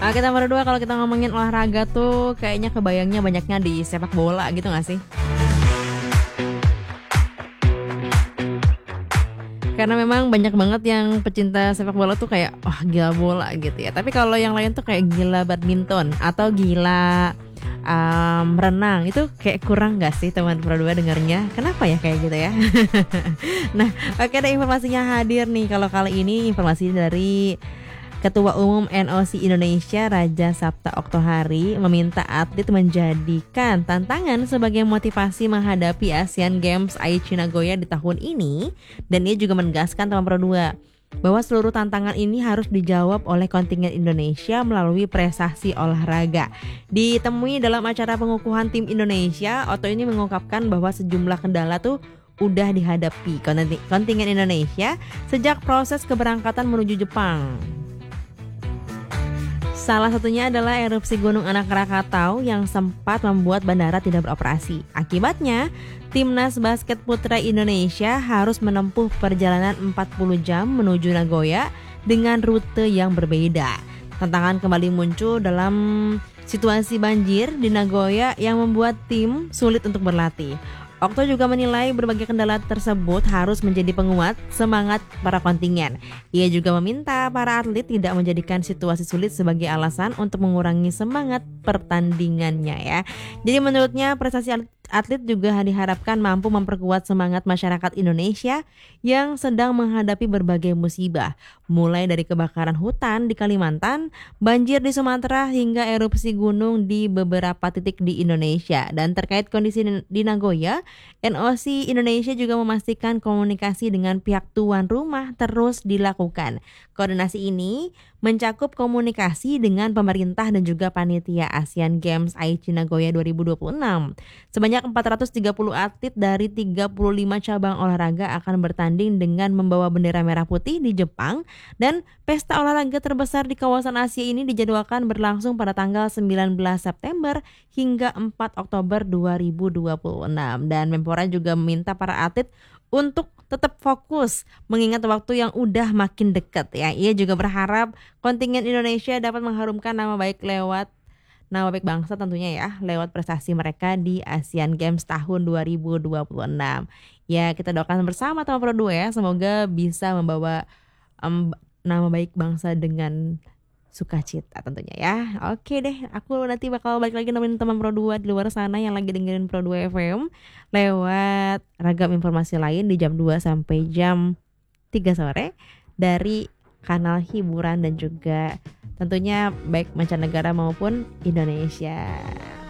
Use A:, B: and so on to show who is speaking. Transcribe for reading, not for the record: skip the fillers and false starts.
A: Oke, nomor 2 kalau kita ngomongin olahraga tuh kayaknya kebayangnya banyaknya di sepak bola gitu nggak sih? Karena memang banyak banget yang pecinta sepak bola tuh kayak wah gila bola gitu ya. Tapi kalau yang lain tuh kayak gila badminton atau gila renang itu kayak kurang gak sih teman Pro 2 dengarnya? Kenapa ya kayak gitu ya? Nah, oke ada informasinya hadir nih. Kalau kali ini informasi dari Ketua Umum NOC Indonesia Raja Sabta Oktohari meminta atlet menjadikan tantangan sebagai motivasi menghadapi Asian Games Aichi Nagoya di tahun ini, dan ia juga menegaskan teman Pro 2 bahwa seluruh tantangan ini harus dijawab oleh kontingen Indonesia melalui prestasi olahraga. Ditemui dalam acara pengukuhan tim Indonesia, Otto ini mengungkapkan bahwa sejumlah kendala tuh udah dihadapi kontingen Indonesia sejak proses keberangkatan menuju Jepang. Salah satunya adalah erupsi Gunung Anak Krakatau yang sempat membuat bandara tidak beroperasi. Akibatnya, Timnas Basket Putra Indonesia harus menempuh perjalanan 40 jam menuju Nagoya dengan rute yang berbeda. Tantangan kembali muncul dalam situasi banjir di Nagoya yang membuat tim sulit untuk berlatih. Okto juga menilai berbagai kendala tersebut harus menjadi penguat semangat para kontingen. Ia juga meminta para atlet tidak menjadikan situasi sulit sebagai alasan untuk mengurangi semangat pertandingannya ya. Jadi menurutnya prestasi atlet juga diharapkan mampu memperkuat semangat masyarakat Indonesia yang sedang menghadapi berbagai musibah, mulai dari kebakaran hutan di Kalimantan, banjir di Sumatera, hingga erupsi gunung di beberapa titik di Indonesia. Dan terkait kondisi di Nagoya, NOC Indonesia juga memastikan komunikasi dengan pihak tuan rumah terus dilakukan. Koordinasi ini mencakup komunikasi dengan pemerintah dan juga panitia Asian Games Aichi Nagoya 2026. Sebanyak 430 atlet dari 35 cabang olahraga akan bertanding dengan membawa bendera merah putih di Jepang, dan pesta olahraga terbesar di kawasan Asia ini dijadwalkan berlangsung pada tanggal 19 September hingga 4 Oktober 2026. Dan Menpora juga meminta para atlet untuk tetap fokus mengingat waktu yang udah makin dekat ya. Ia juga berharap kontingen Indonesia dapat mengharumkan nama baik bangsa tentunya ya lewat prestasi mereka di Asian Games tahun 2026. Ya, kita doakan bersama teman Pro 2 ya, semoga bisa membawa nama baik bangsa dengan sukacita tentunya ya. Oke deh, aku nanti bakal balik lagi nemenin teman Pro 2 di luar sana yang lagi dengerin Pro 2 FM lewat ragam informasi lain di jam 2 sampai jam 3 sore dari kanal hiburan dan juga tentunya baik mancanegara maupun Indonesia.